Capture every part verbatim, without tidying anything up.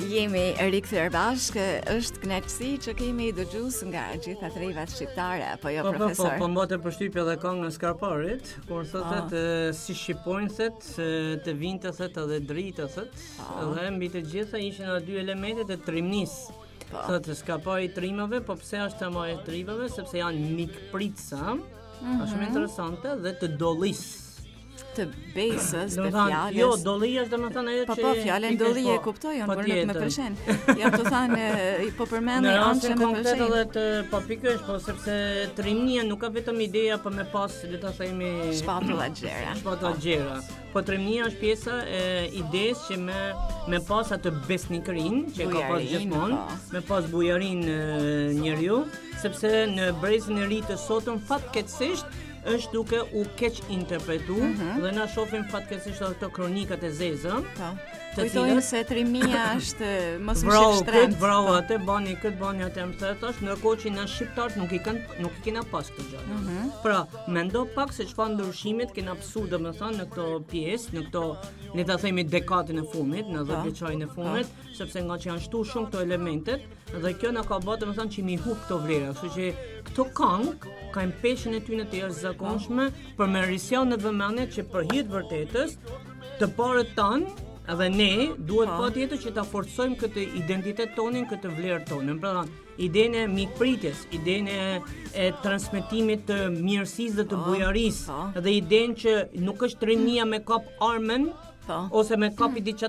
Jemi rikthyer bashkë, është kënaqësi që kemi dëgjues nga gjitha trivat shqiptare, apo jo, po, profesor? Po, po, po, mbate përshtypje edhe këngën Skarparit, kur thotë oh. si shqipojnë thotë të vinte thotë edhe drita thotë, oh. Dhe mbi të gjitha ishin edhe dy elementet e trimnisë. Po. Thotë Skarpari i trimave, po pse është tema e trimave? Sepse janë mikpritsa, mm-hmm. është shumë interesante dhe të dollisë. Të besës, të fjalës. Jo, dollia është domethënë ajo që Po po, fjalën dolli e kuptoj, unë por nuk më pëlqen. Ja të thënë, po përmendni anë që më pëlqen. Në edhe të po pikësh, po sepse trimnia nuk ka vetëm ideja për me pas, le ta themi, shpatulla gjera. Shpatulla gjera. Po trimnia është pjesa e idesë që me me pas atë besnikërinë që ka pas gjithmonë, me pas bujarinë njeriu, sepse në brezin e ri të sotëm fatkeqësisht është duke u keq interpretu mm-hmm. dhe na shohim fatkeqësisht ato kronikat e zeza. Po. Kujtojmë se trimnia është mos më shtrem. Bravo, atë bani, kët bani atë më thotë, ndërkohë që na shqiptarët nuk i kanë nuk i kena pas këtë gjë. Mm-hmm. Pra, mendo pak se çfarë ndryshimit kena psu domethënë në këto pjesë, në këto, le ta themi dekadën e fundit, në dhjetë vjeçarin e fundit, po. Sepse nga që janë shtuar shumë këto elementet dhe kjo na ka bërë domethënë që mi hub këto vlera, kështu që këto këngë kanë peshën e tyre të jashtëzakonshme për me risjell në vëmendje që për hir të vërtetës të parët tan edhe ne duhet patjetër që ta forcojmë këtë identitet tonin, këtë vlerë tonin. Pra, idenë e mikpritjes, idenë e transmetimit të mirësisë dhe të bujarisë, dhe idenë që nuk është trimnia me kap armën ose me kapi diçka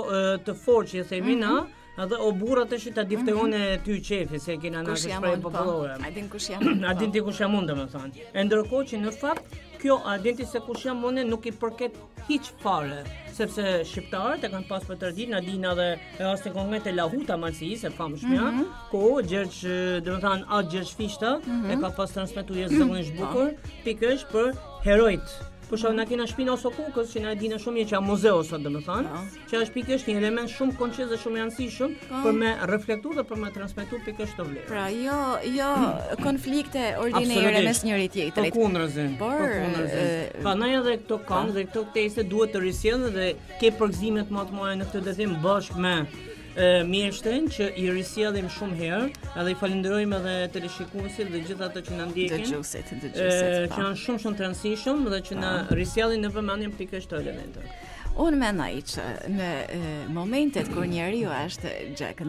të fortë që themi na. Edhe o burrat është ta difterone ty çefi se kena na shpreh popullore. A din kush jam? A din ti kush jam unë domethënë. E ndërkohë që në fakt kjo a din ti se kush jam unë nuk i përket hiç fare, sepse shqiptarët e kanë pas për traditë, na dinë edhe rastin konkret e Lahuta Malsisë, e famshme, mm-hmm. ku Gjergj, domethënë A Gjergj Fishta mm-hmm. e ka pas transmetuar zakonisht bukur, pikërisht për herojt. Por shoh na kena shpinë ose kukës që na e dinë shumë mirë që muzeu sot domethënë, që është pikërisht një element shumë konċez dhe shumë i rëndësishëm për me reflektuar dhe për me transmetuar pikërisht të vlerë. Pra, jo, jo konflikte ordinare mes njëri tjetrit. Përkundërzi. Por prandaj edhe këto këngë dhe këto tekste duhet të risjellën dhe ke përgjimet më të mëdha në këtë dëzim bashkë me mjeshtrin që i risjellim shumë herë, edhe i falenderojmë edhe teleshikuesit dhe gjithë ato që na ndjekin. Dëgjuesit, dëgjuesit. Që janë shumë shumë të rëndësishëm dhe që na risjellin në vëmendje pikërisht këto elemente. Unë mendoj që në momentet kur njeriu është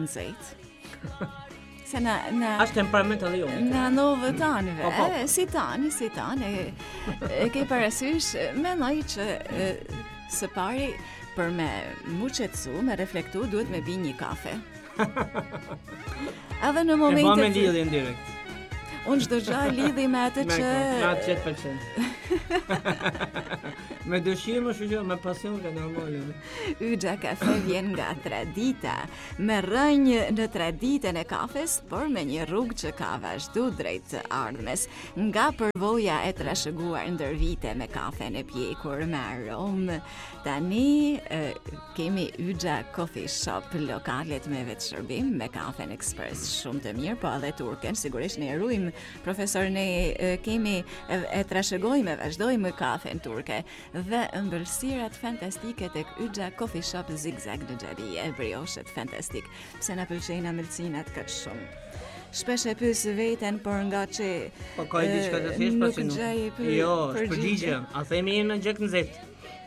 gjakënxejt, se na na është temperament edhe jo. Na novë tanëve, e, si tani, si tani. E ke parasysh, mendoj që së pari për me mu qetësu, me reflektu, duhet me pi një kafe. Edhe në momentet... E ba me lidhje në direkt. Unë çdo gjë lidhi me atë që... Me atë që të pëlqen. Me dëshirë më shqyqo, me pasion ka normale. Yxha kafe vjen nga tradita, me rënjë në traditën e kafes, por me një rrugë që ka vazhdu drejt ardhmes, nga përvoja e trashëguar ndër vite me kafen e pjekur me aromë. Tani e, kemi Yxha Coffee Shop, lokalet me vetë shërbim, me kafen ekspres shumë të mirë, po edhe turken, sigurisht ne rujmë, profesor, ne e, kemi e, e trashëgojmë, vazhdojmë kafen turke, dhe ëmbëlsirat fantastike tek Yxha Coffee Shop Zigzag në Xhabie, brioshet fantastik, pse na pëlqejnë ëmbëlsinat kaq shumë. Shpesh e pyes veten, por nga që po ka diçka të thjeshtë pasi nuk. Jo, është përgjigje. A themi në gjak nxehtë.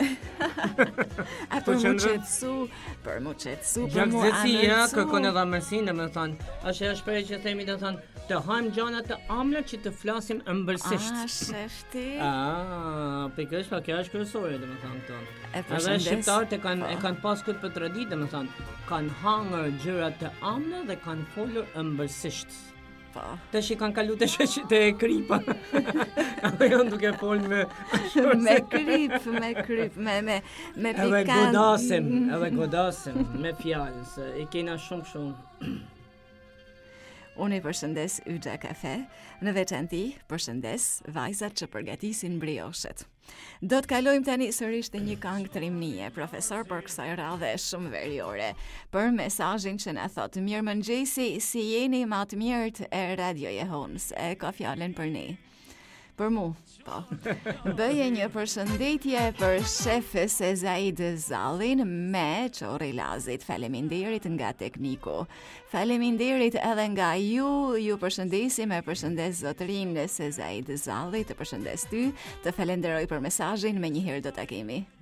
A për mu qetësu, për mu qetësu, për mu anërcu. Gjakëzësia kërkon edhe amërsinë, me thonë, është e shprej që themi të thonë, të hajmë gjana të amla që të flasim ëmbëlsisht. A, shefti. Ah, pikërisht pa kjo është kryesore, domethënë këto. Edhe shqiptarët e kanë e kanë pas këtë për traditë, domethënë, kanë hangër gjëra të amla dhe kanë folur ëmbëlsisht. Po. Tash i kanë kalu të shoqë të kripa. Apo janë duke folur me me krip, me krip, me me me pikant. Edhe godasim, edhe godasim me fjalë, se i kena shumë shumë. Unë i përshëndes Yxha Kafe, në veçanti përshëndes vajzat që përgatisin brioshet. Do të kalojmë tani sërish të një këngë trimnie, profesor, për kësaj radhe shumë veriore, për mesazhin që na thotë: mirëmëngjesi, si jeni më të mirët e Radio Jehonës, e ka fjalën për ne. Për mu, po. Bëje një përshëndetje për shefes e Zaid Zallin me Çorri Lazit. Faleminderit nga tekniku. Faleminderit edhe nga ju, ju përshëndesim e përshëndes zotërinë se Zaid Zalli, të përshëndes ty, të falenderoj për mesazhin, me njëherë do ta kemi.